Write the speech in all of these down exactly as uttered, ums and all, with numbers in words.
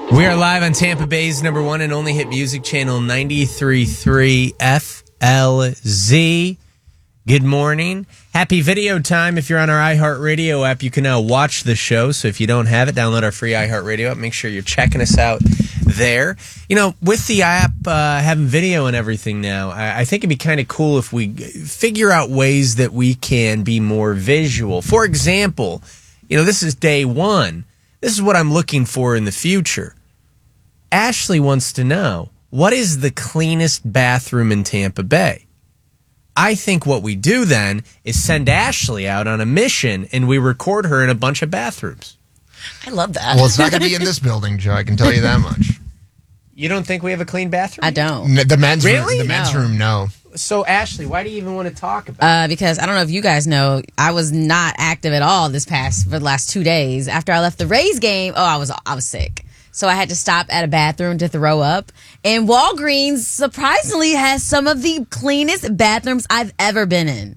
We are live on Tampa Bay's number one and only hit music channel, ninety-three point three F L Z. Good morning. Happy video time. If you're on our iHeartRadio app, you can now watch the show. So if you don't have it, download our free iHeartRadio app. Make sure you're checking us out there. You know, with the app uh, having video and everything now, I, I think it'd be kind of cool if we figure out ways that we can be more visual. For example, you know, this is day one. This is what I'm looking for in the future. Ashley wants to know, what is the cleanest bathroom in Tampa Bay? I think what we do then is send Ashley out on a mission and we record her in a bunch of bathrooms. I love that. Well, it's not going to be in this building, Joe. I can tell you that much. You don't think we have a clean bathroom? I don't. N- the men's Really? room. The men's No. room, no. So, Ashley, why do you even want to talk about it? Uh, because I don't know if you guys know, I was not active at all this past for the last two days. After I left the Rays game, oh, I was I was sick. So I had to stop at a bathroom to throw up. And Walgreens surprisingly has some of the cleanest bathrooms I've ever been in.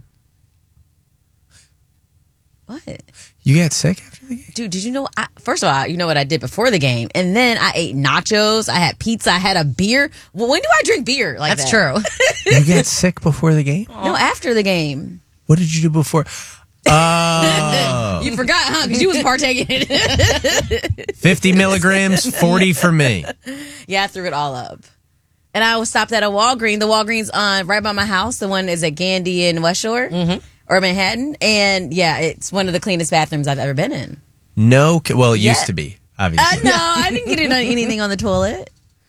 What? You got sick after the game? Dude, did you know? I, first of all, you know what I did before the game, and then I ate nachos. I had pizza. I had a beer. Well, when do I drink beer like That's that? true. You got sick before the game? No, after the game. What did you do before? Oh. You forgot, huh? Because you was partaking in it. fifty milligrams, forty for me. Yeah, I threw it all up. And I was stopped at a Walgreens. The Walgreens on right by my house. The one is at Gandy and West Shore or Manhattan. And yeah, it's one of the cleanest bathrooms I've ever been in. No, ca- well, it Yeah. used to be, Uh, obviously. no, I didn't get in on anything on the toilet.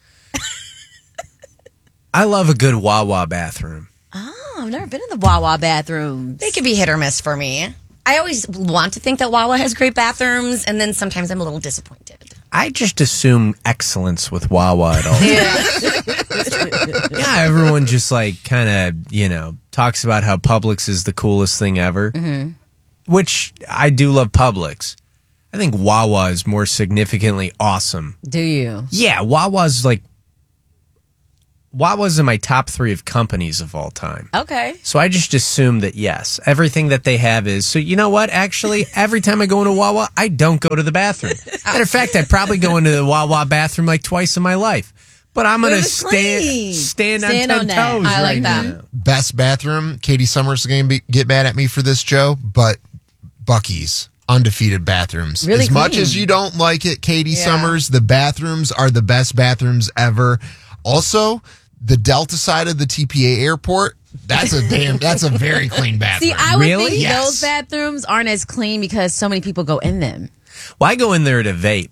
I love a good Wawa bathroom. Oh, I've never been in the Wawa bathroom. They could be hit or miss for me. I always want to think that Wawa has great bathrooms, and then sometimes I'm a little disappointed. I just assume excellence with Wawa at all. Yeah, yeah everyone just like kind of, you know, talks about how Publix is the coolest thing ever, mm-hmm. which I do love Publix. I think Wawa is more significantly awesome. Do you? Yeah, Wawa's like, Wawa's in my top three of companies of all time. Okay. So I just assume that, yes, everything that they have is. So you know what? Actually, every time I go into Wawa, I don't go to the bathroom. Matter of fact, I probably go into the Wawa bathroom like twice in my life. But I'm going to it's stand clean. stand, Stand on on ten that. toes I like right that. now. Best bathroom. Katie Summers is going to get mad at me for this, Joe, but Buc-ee's. Undefeated bathrooms. Really as much clean. as you don't like it, Katie Summers, the bathrooms are the best bathrooms ever. Also, the Delta side of the T P A airport, that's a damn, that's a very clean bathroom. See, I would Really? think Yes. those bathrooms aren't as clean because so many people go in them. Well, I go in there to vape.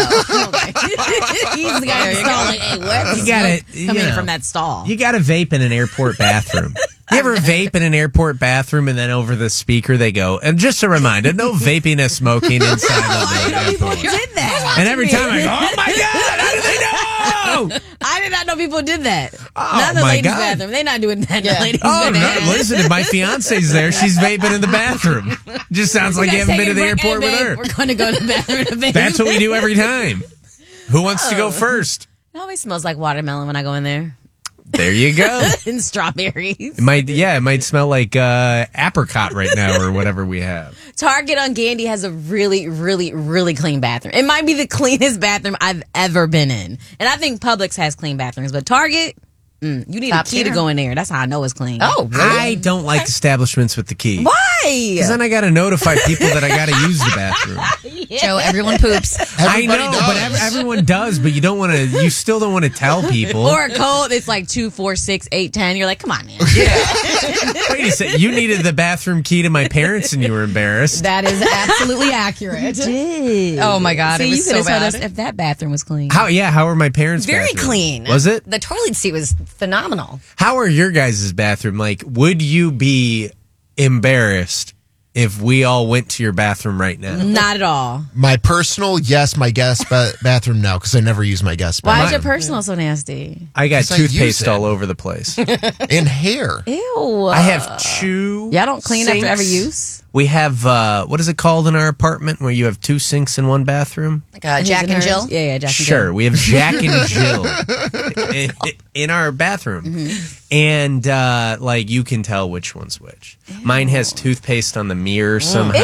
He's the guy in the stall like, hey, where's You the got smoke it, you coming know. from that stall? You got to vape in an airport bathroom. You ever vape in an airport bathroom and then over the speaker they go, and just a reminder, no vaping or smoking inside of the People airport. did that. And every time I go, oh my God, how did they know? I did not know people did that. Oh, not in the my ladies' God. bathroom. They're not doing that in the ladies' Oh, bathroom. no, listen, if my fiance's there, she's vaping in the bathroom. Just sounds like you haven't been to the airport with her. We're going to go to the bathroom. To vape. That's what we do every time. Who wants to go first? It always smells like watermelon when I go in there. There you go. And strawberries. It might, yeah, it might smell like uh, apricot right now or whatever we have. Target on Gandy has a really, really, really clean bathroom. It might be the cleanest bathroom I've ever been in. And I think Publix has clean bathrooms, but Target, mm, you need Top a key to tier. go in there. That's how I know it's clean. Oh, really? I don't like establishments with the key. Why? Because then I got to notify people that I got to use the bathroom. Joe, everyone poops. I Everybody know, does. but ev- everyone does, but you don't want to, you still don't want to tell people. Or a code, it's like two, four, six, eight, ten. You're like, come on, man. Wait a second, you needed the bathroom key to my parents and you were embarrassed. That is absolutely accurate. Did. Oh my God, See, it was you could so have told bad. us if that bathroom was clean. How, yeah, how are my parents' Very bathroom? clean. Was it? The toilet seat was phenomenal. How are your guys' bathroom? Like, would you be embarrassed if we all went to your bathroom right now? Not at all. My personal, yes. My guest ba- bathroom, no, because I never use my guest Why is bathroom. your personal so nasty? I got Because I use toothpaste it. all over the place. And hair. Ew. I have two. Y'all don't clean after sinks. every use? We have, uh, what is it called in our apartment where you have two sinks in one bathroom? Like uh, Jack and Jill. Yeah, yeah, Jack and Jill. Sure, we have Jack and Jill in, in our bathroom, Mm-hmm. and uh, like you can tell which one's which. Mine has toothpaste on the mirror somehow.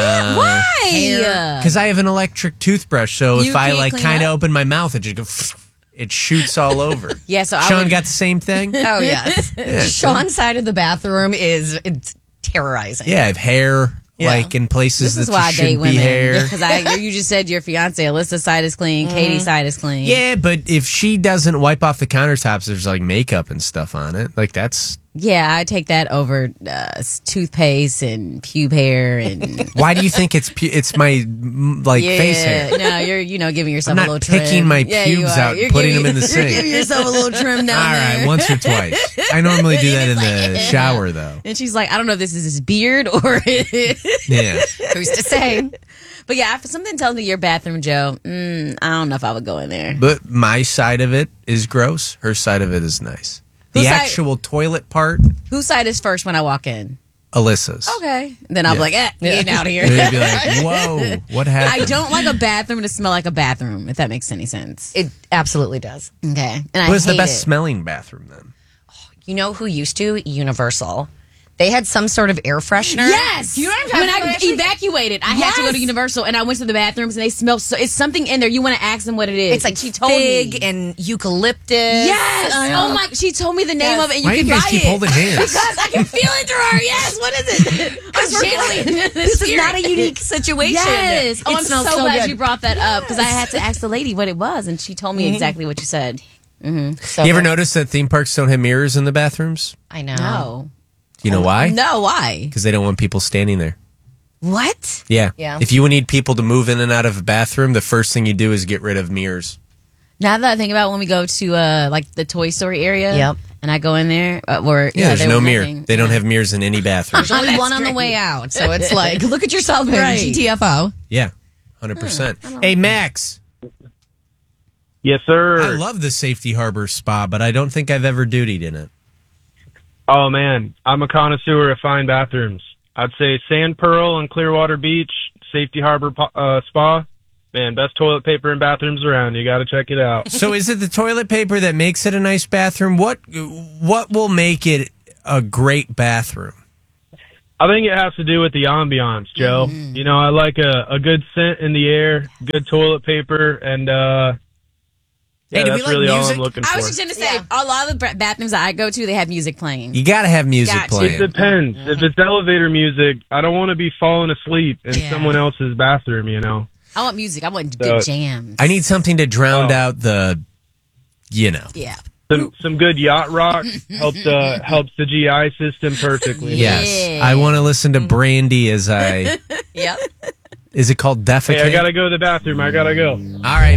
Why? Because I have an electric toothbrush, so You if I can't like clean kind of up? open my mouth, it just goes. It shoots all over. Yeah, so I Sean would- got the same thing. Oh yes. Sean's side of the bathroom is it's terrorizing. Yeah, I have hair Yeah. like in places This is that why I you date shouldn't be women. hair. Because I, you just said your fiance Alyssa's side is clean, Katie's side is clean. Yeah, but if she doesn't wipe off the countertops, there's like makeup and stuff on it. Like that's Yeah, I take that over uh, s- toothpaste and pube hair and why do you think it's pu- it's my mm, like yeah. face hair? No, you're you know giving yourself I'm a not little trim. picking my Yeah, you pubes are. out and You're putting giving- them in the sink. You're giving yourself a little trim down All there. right, once or twice. I normally do that in the shower though. And she's like, I don't know if this is his beard or. Yeah. Who's to say? But yeah, if something tells me your bathroom, Joe, mm, I don't know if I would go in there. But my side of it is gross. Her side of it is nice. The Whose side- actual toilet part, Whose side is first when I walk in? Alyssa's. Okay. Then I'll be Yeah. like, eh, get out of here. And they'd be like, whoa, what happened? I don't like a bathroom to smell like a bathroom, if that makes any sense. It absolutely does. Okay. And I What is the hate best it. smelling bathroom then? You know who used to? Universal. They had some sort of air freshener. Yes. You know what I'm When talking I about? evacuated, I had to go to Yes. Universal and I went to the bathrooms and they smell so it's something in there. You want to ask them what it is. It's like And she told fig me. and eucalyptus. Yes. I Oh know. my, she told me the name Yes. of it and Why you do can you guys buy keep it. holding hands? Because I can feel it through her. Yes. What is it? I'm channeling This is not a unique situation. Yes. Oh, It I'm so, smells so glad good. you brought that up because I had to ask the lady what it was and she told me exactly what you said. So You ever good. notice that theme parks don't have mirrors in the bathrooms? I know. No. You know why? No, why? Because they don't want people standing there. What? Yeah. Yeah. If you need people to move in and out of a bathroom, the first thing you do is get rid of mirrors. Now that I think about when we go to uh like the Toy Story area, Yep. and I go in there, uh, where Yeah, there's there no was mirror. nothing. They don't have mirrors in any bathroom. There's only That's one on the great. way out. So it's like, look at yourself there, Right. G T F O. Yeah, one hundred percent. Hey, Max, Yes, sir. I love the Safety Harbor Spa, but I don't think I've ever dutied in it. Oh man, I'm a connoisseur of fine bathrooms. I'd say Sand Pearl on Clearwater Beach, Safety Harbor uh, Spa. Man, best toilet paper and bathrooms around. You got to check it out. So is it the toilet paper that makes it a nice bathroom? What what will make it a great bathroom? I think it has to do with the ambiance, Joe. You know, I like a, a good scent in the air, good toilet paper, and uh, yeah, Hey, do we that's like really all music? I'm looking I for. was just gonna say, a lot of the ba- bathrooms that I go to, they have music playing. You got to have music Got to. It playing. depends. If it's elevator music, I don't want to be falling asleep in Yeah. someone else's bathroom, you know. I want music. I want So- good jams. I need something to drown Oh. out the, you know. yeah. Some some good yacht rock helps uh, helps the G I system perfectly. Yes, Yeah. I want to listen to Brandy as I. Yep. Is it called defecate? Hey, I gotta go to the bathroom. I gotta go. All right.